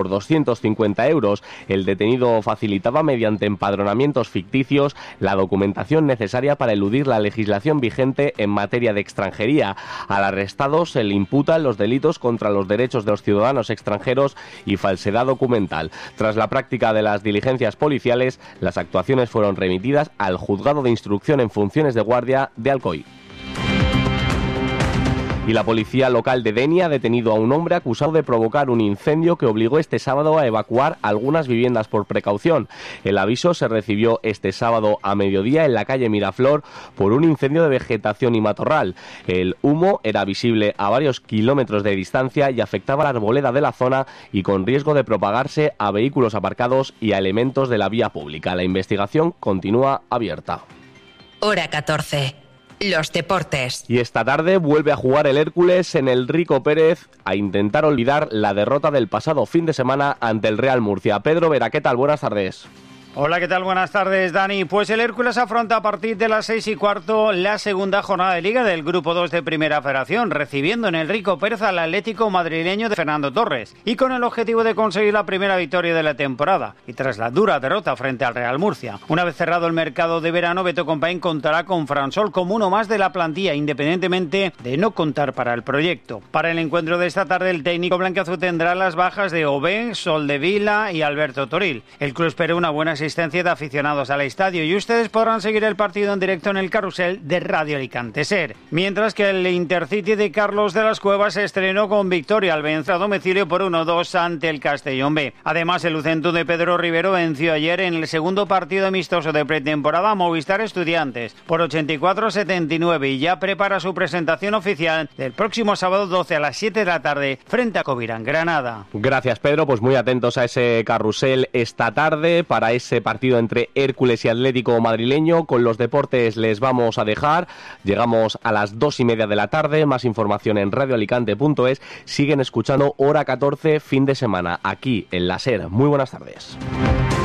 por 250 euros. El detenido facilitaba mediante empadronamientos ficticios la documentación necesaria para eludir la legislación vigente en materia de extranjería. Al arrestado se le imputan los delitos contra los derechos de los ciudadanos extranjeros y falsedad documental. Tras la práctica de las diligencias policiales, las actuaciones fueron remitidas al Juzgado de Instrucción en Funciones de Guardia de Alcoy. Y la policía local de Denia ha detenido a un hombre acusado de provocar un incendio que obligó este sábado a evacuar algunas viviendas por precaución. El aviso se recibió este sábado a mediodía en la calle Miraflor por un incendio de vegetación y matorral. El humo era visible a varios kilómetros de distancia y afectaba la arboleda de la zona y con riesgo de propagarse a vehículos aparcados y a elementos de la vía pública. La investigación continúa abierta. Hora 14. Los deportes. Y esta tarde vuelve a jugar el Hércules en el Rico Pérez a intentar olvidar la derrota del pasado fin de semana ante el Real Murcia. Pedro Vera, ¿qué tal? Buenas tardes. Hola, ¿qué tal? Buenas tardes, Dani. Pues el Hércules afronta a partir de las 6:15 la segunda jornada de Liga del Grupo 2 de Primera Federación, recibiendo en el Rico Pérez al Atlético madrileño de Fernando Torres, y con el objetivo de conseguir la primera victoria de la temporada, y tras la dura derrota frente al Real Murcia. Una vez cerrado el mercado de verano, Beto Compain contará con Fransol como uno más de la plantilla, independientemente de no contar para el proyecto. Para el encuentro de esta tarde, el técnico blanquiazul tendrá las bajas de Oben, Soldevila y Alberto Toril. El club espera una buena asistencia de aficionados al estadio y ustedes podrán seguir el partido en directo en el carrusel de Radio Alicante Ser. Mientras que el Intercity de Carlos de las Cuevas se estrenó con victoria al vencer a domicilio por 1-2 ante el Castellón B. Además, el Lucentum de Pedro Rivero venció ayer en el segundo partido amistoso de pretemporada a Movistar Estudiantes por 84-79 y ya prepara su presentación oficial del próximo sábado 12 a las 7 de la tarde frente a Covirán Granada. Gracias, Pedro. Pues muy atentos a ese carrusel esta tarde para ese partido entre Hércules y Atlético madrileño. Con los deportes les vamos a dejar. Llegamos a las 2:30 de la tarde. Más información en radioalicante.es. Siguen escuchando Hora 14 fin de semana aquí en la SER. Muy buenas tardes.